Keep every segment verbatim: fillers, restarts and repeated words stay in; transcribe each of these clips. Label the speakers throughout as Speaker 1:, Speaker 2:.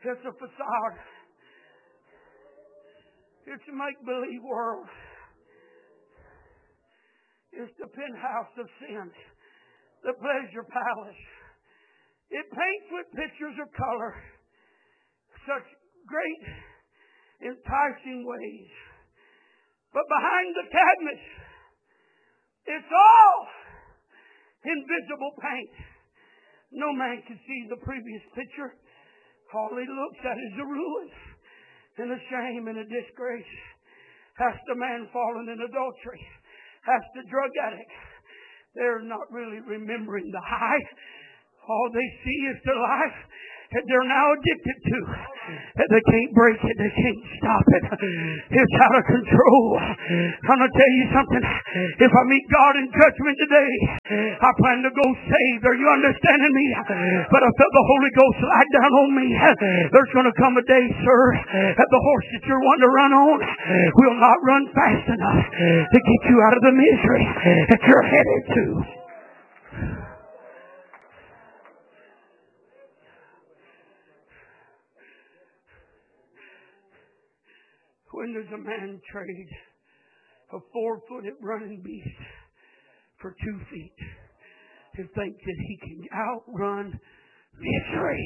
Speaker 1: It's a facade. It's a make-believe world. It's the penthouse of sin. The pleasure palace. It paints with pictures of color. Such great, enticing ways. But behind the cabinets, it's all invisible paint. No man can see the previous picture. All he looks at is the ruin and the shame and the disgrace. That's the man fallen in adultery. That's the drug addict. They're not really remembering the high. All they see is the life that they're now addicted to. That they can't break it. They can't stop it. It's out of control. I'm going to tell you something. If I meet God in judgment today, I plan to go saved. Are you understanding me? But I felt the Holy Ghost slide down on me. There's going to come a day, sir, that the horse that you're wanting to run on will not run fast enough to get you out of the misery that you're headed to. When does a man trade a four-footed running beast for two feet to think that he can outrun misery?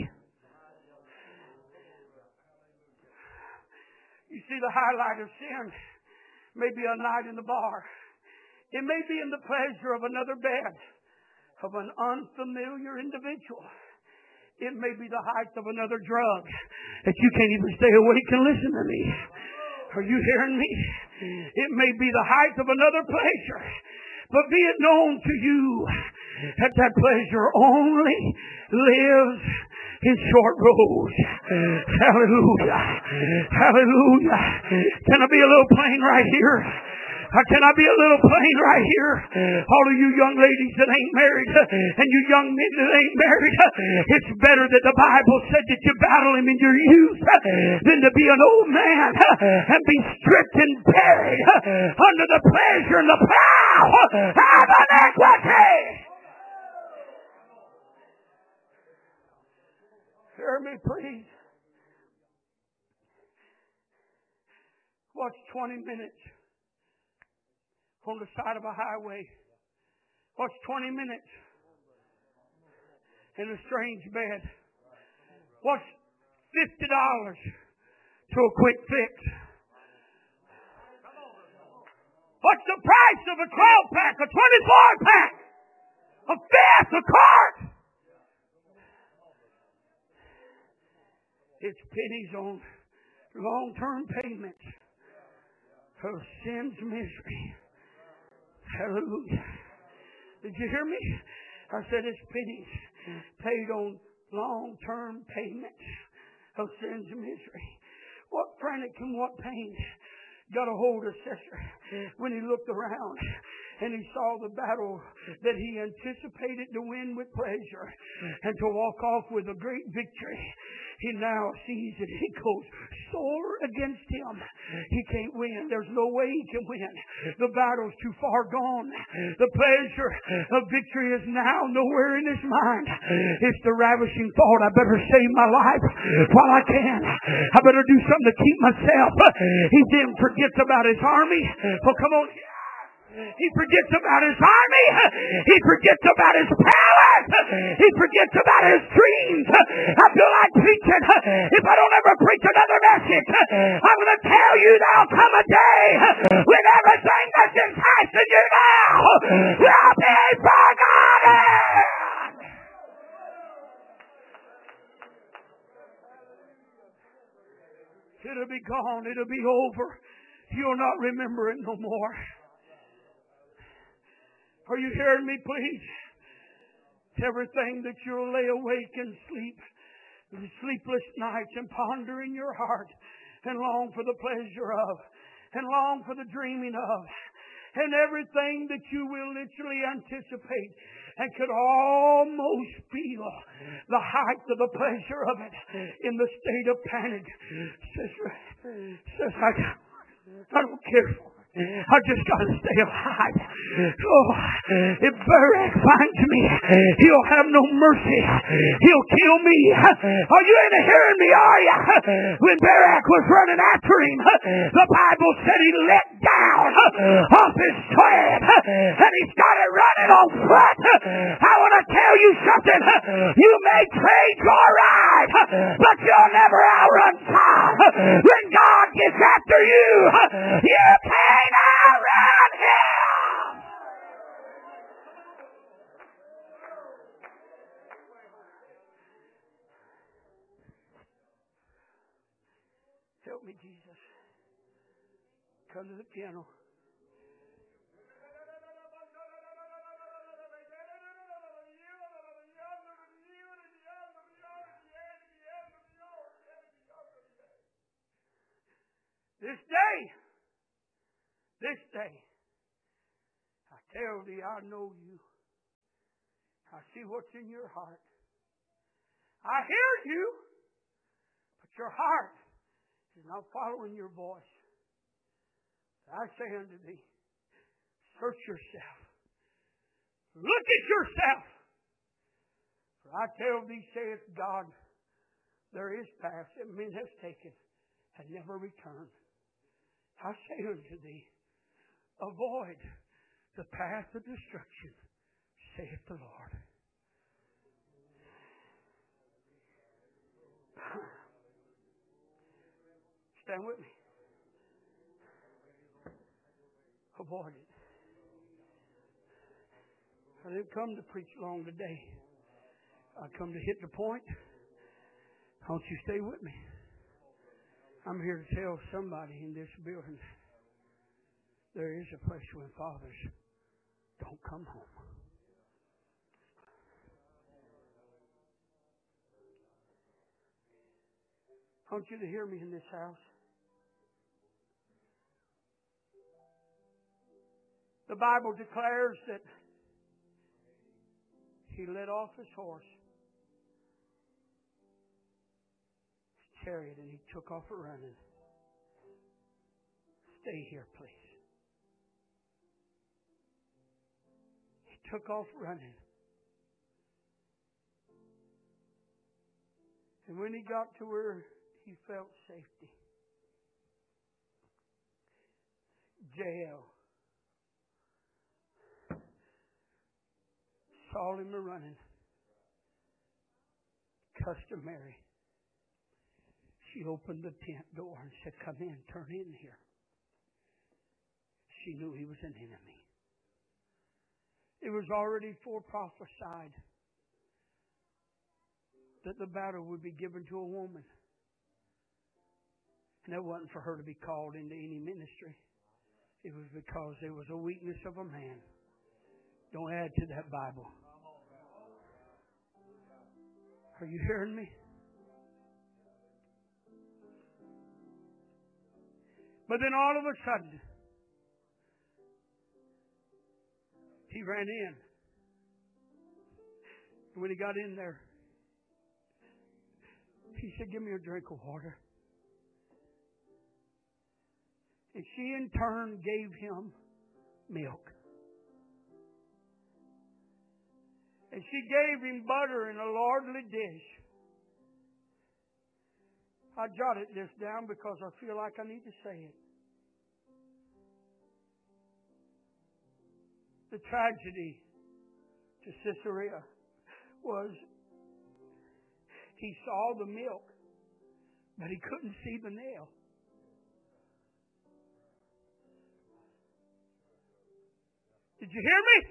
Speaker 1: You see, the highlight of sin may be a night in the bar. It may be in the pleasure of another bed of an unfamiliar individual. It may be the height of another drug that you can't even stay awake and listen to me. Are you hearing me? It may be the height of another pleasure. But be it known to you that that pleasure only lives in short rows. Hallelujah. Hallelujah. Can I be a little plain right here? Can I be a little plain right here? All of you young ladies that ain't married and you young men that ain't married, it's better that the Bible said that you battle him in your youth than to be an old man and be stripped and buried under the pleasure and the power of iniquity. Hear me, please. Watch twenty minutes on the side of a highway. Watch twenty minutes in a strange bed. Watch fifty dollars to a quick fix. What's the price of a twelve pack, a twenty-four pack, a fifth, a quart? It's pennies on long-term payments of sin's misery. Hallelujah. Did you hear me? I said it's pennies paid on long-term payments of sin's misery. What frantic and what pain got a hold of Cesar when he looked around and he saw the battle that he anticipated to win with pleasure and to walk off with a great victory. He now sees that he goes sore against him. He can't win. There's no way he can win. The battle's too far gone. The pleasure of victory is now nowhere in his mind. It's the ravishing thought, I better save my life while I can. I better do something to keep myself. He then forgets about his army. Oh, come on. He forgets about his army. He forgets about his palace. He forgets about his dreams. I feel like preaching. If I don't ever preach another message, I'm going to tell you there'll come a day when everything that's enticing you now will be forgotten. It'll be gone. It'll be over. You'll not remember it no more. Are you hearing me, please? Everything that you'll lay awake and sleep, the sleepless nights, and ponder in your heart, and long for the pleasure of, and long for the dreaming of, and everything that you will literally anticipate and could almost feel the height of the pleasure of it in the state of panic. Says, says I, I don't care for it. I just got to stay alive. Oh, if Barak finds me, he'll have no mercy. He'll kill me. Are you ain't hearing me, are you? When Barak was running after him, the Bible said he let down off his sled and he started running on foot. I want to tell you something. You may trade your ride, but you'll never outrun time. When God gets after you, you can't outrun him. Help me, Jesus. Come to the piano. This day, this day, I tell thee, I know you. I see what's in your heart. I hear you, but your heart is not following your voice. I say unto thee, search yourself. Look at yourself. For I tell thee, saith God, there is past that men have taken and never returned. I say unto thee, avoid the path of destruction, saith the Lord. Stand with me. Avoid it. I didn't come to preach long today. I come to hit the point. Don't you stay with me. I'm here to tell somebody in this building there is a place when fathers don't come home. I want you to hear me in this house. The Bible declares that he let off his horse, his chariot, and he took off a running. Stay here, please. He took off running. And when he got to where he felt safety, Jael saw him a-running. Customary. She opened the tent door and said, come in, turn in here. She knew he was an enemy. It was already foreprophesied that the battle would be given to a woman. And that wasn't for her to be called into any ministry. It was because there was a weakness of a man. Don't add to that Bible. Are you hearing me? But then all of a sudden, he ran in. And when he got in there, he said, give me a drink of water. And she in turn gave him milk. And she gave him butter in a lordly dish. I jotted this down because I feel like I need to say it. The tragedy to Sisera was he saw the milk, but he couldn't see the nail. Did you hear me?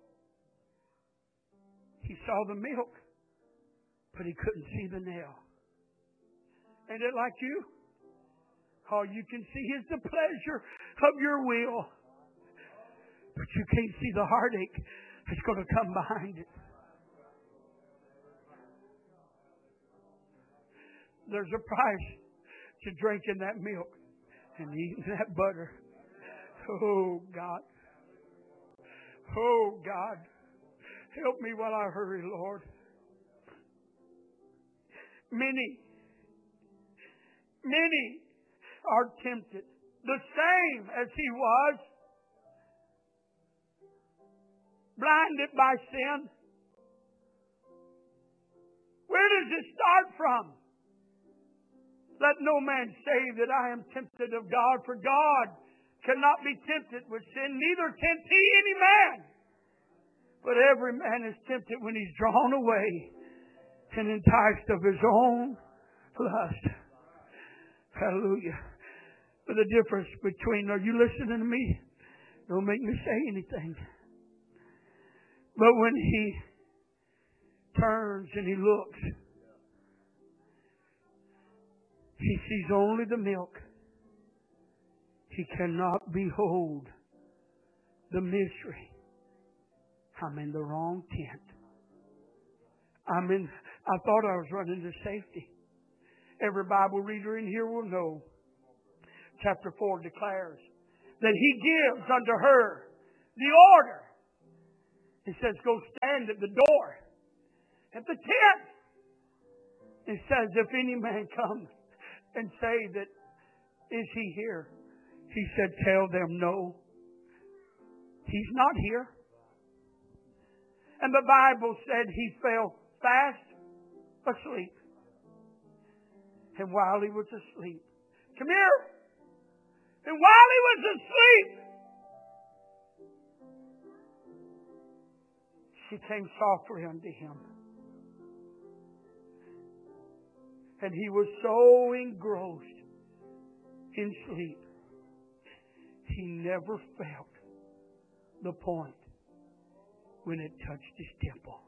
Speaker 1: He saw the milk, but he couldn't see the nail. Ain't it like you? All you can see is the pleasure of your will, but you can't see the heartache that's going to come behind it. There's a price to drinking that milk and eating that butter. Oh, God. Oh, God. Help me while I hurry, Lord. Many, many are tempted the same as he was, blinded by sin. Where does it start from? Let no man say that I am tempted of God, for God cannot be tempted with sin, neither tempt he any man. But every man is tempted when he's drawn away and enticed of his own lust. Hallelujah. But the difference between, are you listening to me? Don't make me say anything. But when he turns and he looks, he sees only the milk. He cannot behold the mystery. I'm in the wrong tent. I'm in, I thought I was running to safety. Every Bible reader in here will know. Chapter four declares that he gives unto her the order. He says, go stand at the door, at the tent. He says, if any man come and say that, is he here? He said, tell them no. He's not here. And the Bible said he fell fast asleep. And while he was asleep, come here. And while he was asleep, she came softly unto him. And he was so engrossed in sleep, he never felt the point when it touched his temple.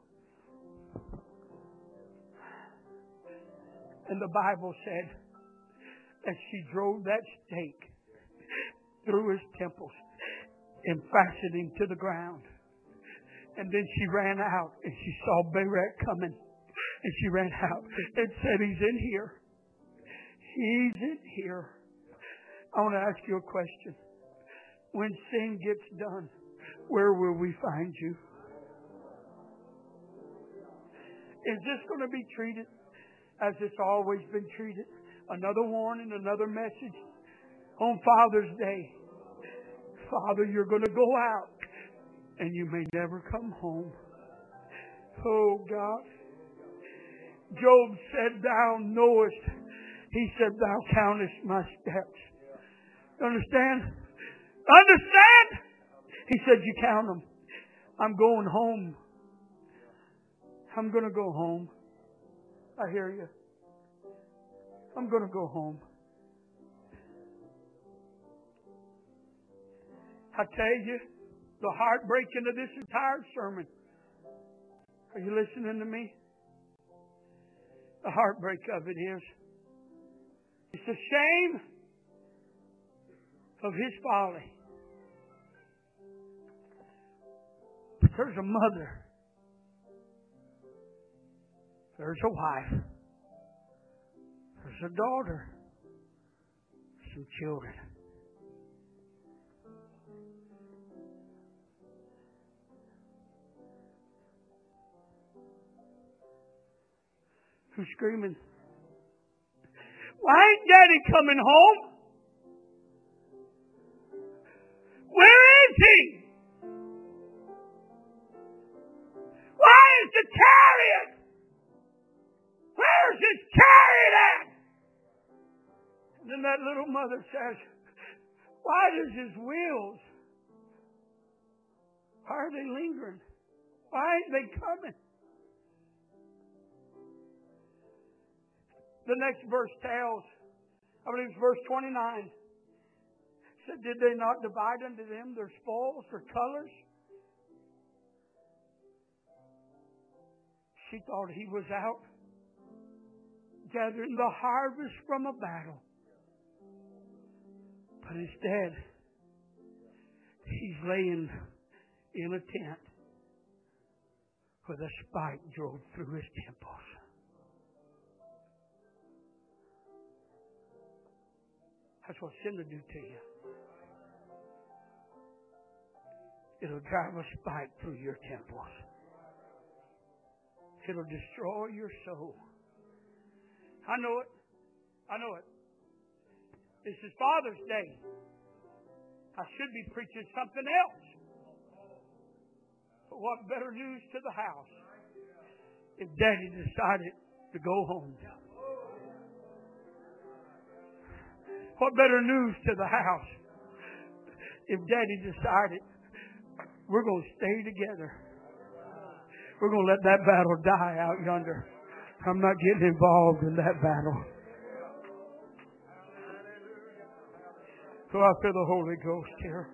Speaker 1: And the Bible said, as she drove that stake through his temples and fastened him to the ground. And then she ran out and she saw Barak coming. And she ran out and said, he's in here. He's in here. I want to ask you a question. When sin gets done, where will we find you? Is this going to be treated as it's always been treated? Another warning, another message on Father's Day. Father, you're going to go out and you may never come home. Oh God. Job said, thou knowest. He said, thou countest my steps. Understand? Understand? He said, you count them. I'm going home. I'm going to go home. I hear you. I'm going to go home. I tell you, the heartbreaking of this entire sermon. Are you listening to me? The heartbreak of it is, it's a shame of his folly. But there's a mother. There's a wife. There's a daughter. Some children. Who's screaming, why ain't Daddy coming home? Where is he? Why is the chariot? Where's his chariot at? And then that little mother says, why does his wheels, why are they lingering? Why ain't they coming? The next verse tells, I believe it's verse twenty-nine. It said, did they not divide unto them their spoils, their colors? She thought he was out gathering the harvest from a battle. But instead, he's laying in a tent where the spike drove through his temples. That's what sin will do to you. It'll drive a spike through your temples. It'll destroy your soul. I know it. I know it. This is Father's Day. I should be preaching something else. But what better news to the house if Daddy decided to go home? What better news to the house if Daddy decided we're going to stay together? We're going to let that battle die out yonder. I'm not getting involved in that battle. So I feel the Holy Ghost here.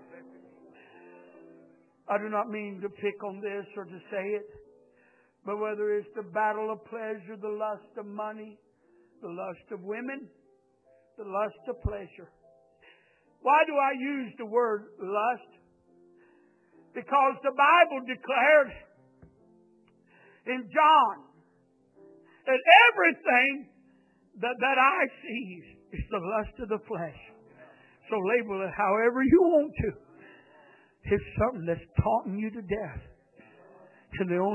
Speaker 1: I do not mean to pick on this or to say it, but whether it's the battle of pleasure, the lust of money, the lust of women, the lust of pleasure. Why do I use the word lust? Because the Bible declared in John that everything that, that I see is the lust of the flesh. So label it however you want to. It's something that's taunting you to death. And the only